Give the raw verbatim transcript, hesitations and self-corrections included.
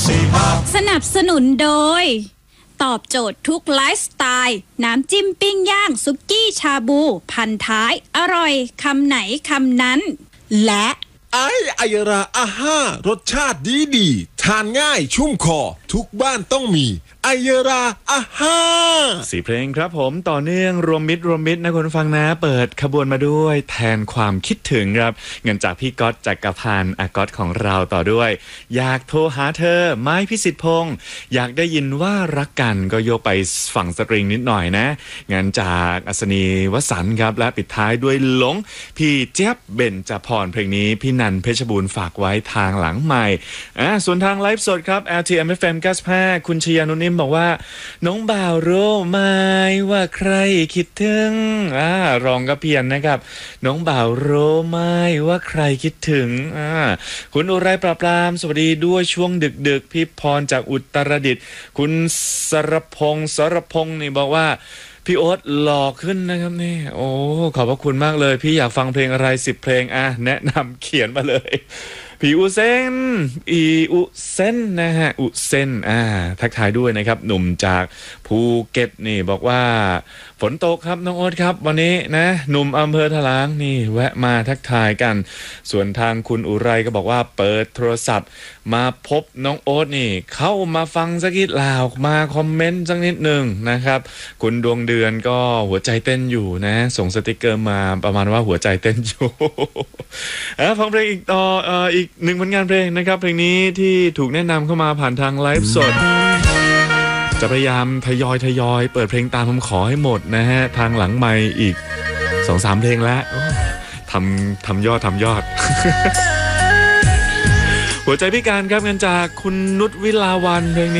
สนับสนุนโดยตอบโจทย์ทุกไลฟ์สไตล์น้ำจิ้มปิ้งย่างซุกี้ชาบูพันท้ายอร่อยคำไหนคำนั้นและไอไอราอาห้ารสชาติดีดีทานง่ายชุ่มคอทุกบ้านต้องมีไอราอาห้าสี่เพลงครับผมต่อเนื่องรวมมิตรรวมมิตรนะคุณฟังนะเปิดขบวนมาด้วยแทนความคิดถึงครับเงินจากพี่ก๊อตจักรพันธ์อากอตของเราต่อด้วยอยากโทรหาเธอไม้พิสิทธิ์พงษ์อยากได้ยินว่ารักกันก็โยกไปฝั่งสตริงนิดหน่อยนะเงินจากอัศนีวสันต์ครับและปิดท้ายด้วยหลงพี่เจี๊ยบเบญจพรเพลงนี้พี่นันเพชรบูรณ์ฝากไว้ทางหลังใหม่อ่าส่วนทางไลฟ์สดครับ แอล ที เอ็ม เอฟ เอ็ม เก้าสิบห้าคุณชยานุนิ่มบอกว่าน้องบ่าวรู้ไหมว่าใครคิดถึงอ่ารองกระเพียนนะครับน้องบ่าวรู้ไหมว่าใครคิดถึงอ่าคุณอุไรปราบปรามสวัสดีด้วยช่วงดึกๆพี่พรจากอุตรดิตถ์คุณสรพงษ์สรพงษ์นี่บอกว่าพี่โอ๊ตหล่อขึ้นนะครับนี่โอ้ขอบพระคุณมากเลยพี่อยากฟังเพลงอะไรสิบเพลงอ่ะแนะนำเขียนมาเลยพี่อุเซนอีอุเซนนะฮะอุเซนอ่าทักทายด้วยนะครับหนุ่มจากภูเก็ตนี่บอกว่าฝนตกครับน้องโอ๊ตครับวันนี้นะหนุ่มอำเภอถลางนี่แวะมาทักทายกันส่วนทางคุณอุไรก็บอกว่าเปิดโทรศัพท์มาพบน้องโอ๊ตนี่เข้ามาฟังสักนิดลาวมาคอมเมนต์สักนิดหนึ่งนะครับคุณดวงเดือนก็หัวใจเต้นอยู่นะส่งสติกเกอร์มาประมาณว่าหัวใจเต้นอยู่ ฟังเพลงอีกต่อเอ่ออีกหนึ่งผลงานเพลงนะครับเพลงนี้ที่ถูกแนะนำเข้ามาผ่านทางไลฟ์สดจะพยายามทยอยทยอยเปิดเพลงตามคำขอให้หมดนะฮะทางหลังไมค์อีก สองสาม เพลงแล้วทำทำยอดทำยอด หัวใจพิการครับเงินจากคุณนุชวิลาวันเพลงนี้